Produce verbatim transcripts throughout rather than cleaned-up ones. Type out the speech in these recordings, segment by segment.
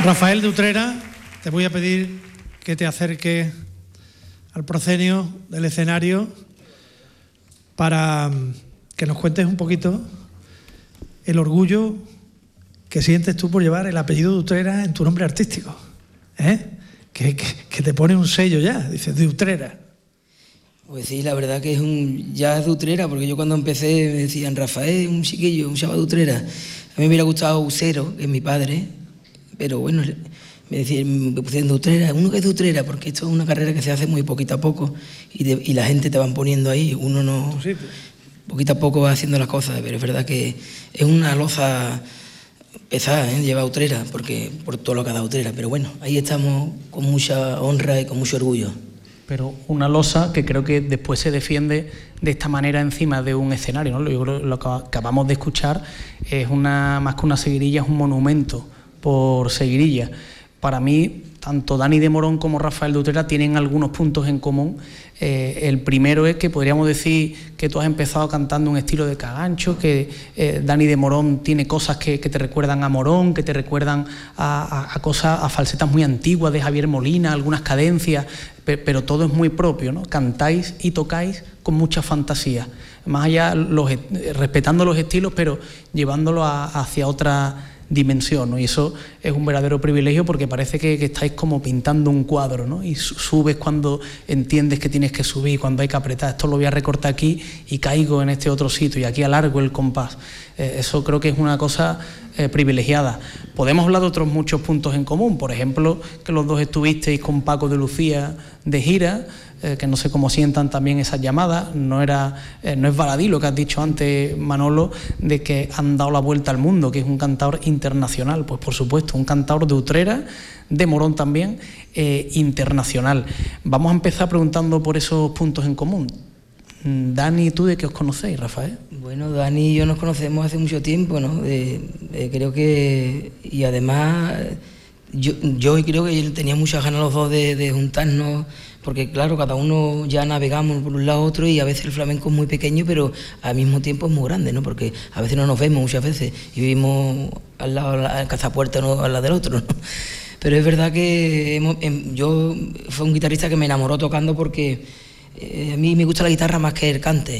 Rafael de Utrera, te voy a pedir que te acerques al proscenio del escenario para que nos cuentes un poquito el orgullo que sientes tú por llevar el apellido de Utrera en tu nombre artístico, ¿eh? que, que, que te pone un sello ya, dices, de Utrera. Pues sí, la verdad que es un ya es de Utrera, porque yo cuando empecé me decían, Rafael, un chiquillo, un chaval de Utrera. A mí me hubiera gustado Usero, que es mi padre, pero bueno, me decían, me pusieron de Utrera, uno que es de Utrera, porque esto es una carrera que se hace muy poquito a poco y, de, y la gente te van poniendo ahí, uno no... Sí, pues. Poquito a poco va haciendo las cosas, pero es verdad que es una loza pesada, ¿eh? Lleva Utrera, porque por todo lo que ha dado Utrera, pero bueno, ahí estamos con mucha honra y con mucho orgullo. Pero una losa que creo que después se defiende de esta manera encima de un escenario, ¿no? Yo creo que lo que acabamos de escuchar es una, más que una seguirilla, es un monumento por seguirilla. Para mí, tanto Dani de Morón como Rafael de Utrera tienen algunos puntos en común. Eh, el primero es que podríamos decir que tú has empezado cantando un estilo de cagancho, que eh, Dani de Morón tiene cosas que, que te recuerdan a Morón, que te recuerdan a, a, a cosas, a falsetas muy antiguas de Javier Molina, algunas cadencias, pero, pero todo es muy propio, ¿no? Cantáis y tocáis con mucha fantasía, más allá, los, respetando los estilos, pero llevándolo a, hacia otra dimensión, ¿no? Y eso es un verdadero privilegio porque parece que, que estáis como pintando un cuadro, ¿no? Y subes cuando entiendes que tienes que subir, cuando hay que apretar, esto lo voy a recortar aquí y caigo en este otro sitio y aquí alargo el compás. Eh, eso creo que es una cosa eh, privilegiada. Podemos hablar de otros muchos puntos en común, por ejemplo, que los dos estuvisteis con Paco de Lucía de gira, eh, que no sé cómo sientan también esas llamadas, no, era, eh, no es baladí lo que has dicho antes, Manolo, de que han dado la vuelta al mundo, que es un cantador internacional, pues por supuesto, un cantador de Utrera, de Morón también, eh, internacional. Vamos a empezar preguntando por esos puntos en común. Dani, ¿tú de qué os conocéis, Rafael? Bueno, Dani y yo nos conocemos hace mucho tiempo, ¿no? De, de, creo que... Y además, yo, yo creo que tenía muchas ganas los dos de, de juntarnos, porque claro, cada uno ya navegamos por un lado a otro y a veces el flamenco es muy pequeño, pero al mismo tiempo es muy grande, ¿no? Porque a veces no nos vemos muchas veces y vivimos al lado, al cazapuerta, ¿no? Al lado del otro, ¿no? Pero es verdad que hemos, yo fue un guitarrista que me enamoró tocando porque eh, a mí me gusta la guitarra más que el cante.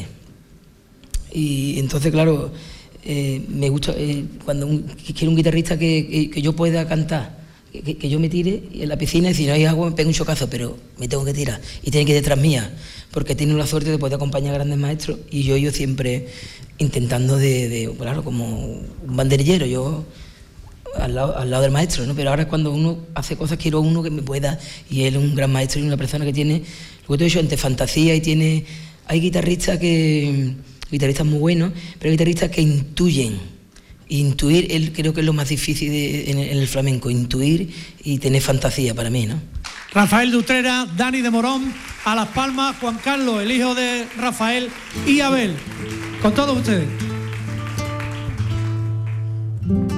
Y entonces, claro, eh, me gusta eh, cuando un, quiero un guitarrista que, que, que yo pueda cantar, que, que yo me tire en la piscina y si no hay agua me pego un chocazo, pero me tengo que tirar y tiene que ir detrás mía, porque he tenido la suerte de poder acompañar a grandes maestros y yo yo siempre intentando de, de claro, como un banderillero, yo al lado, al lado del maestro, ¿no? Pero ahora cuando uno hace cosas quiero uno que me pueda, y él es un gran maestro y una persona que tiene, lo que te he dicho antes, fantasía, y tiene, hay guitarristas que, guitarristas muy buenos, pero hay guitarristas que intuyen. Intuir, él creo que es lo más difícil de, en, en el flamenco, intuir y tener fantasía para mí, ¿no? Rafael de Utrera, Dani de Morón, a Las Palmas, Juan Carlos, el hijo de Rafael, y Abel. Con todos ustedes.